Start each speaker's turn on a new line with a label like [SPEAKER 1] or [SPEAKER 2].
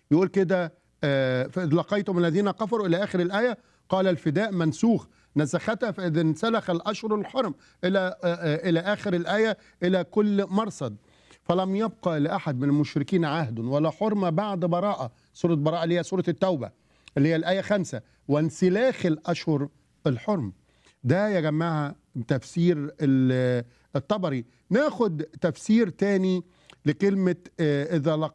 [SPEAKER 1] يقول كده فإذ لقيتم الذين كفروا إلى آخر الآية، قال الفداء منسوخ، نسختها فإذ انسلخ الأشهر الحرم إلى آخر الآية، إلى كل مرصد. فلم يبقى لأحد من المشركين عهد ولا حرمة بعد براءة، سورة براءة اللي هي سورة التوبة اللي هي الآية 5، وانسلاخ الأشهر الحرم. ده يا جماعة تفسير الطبري. ناخد تفسير تاني لكلمة إذا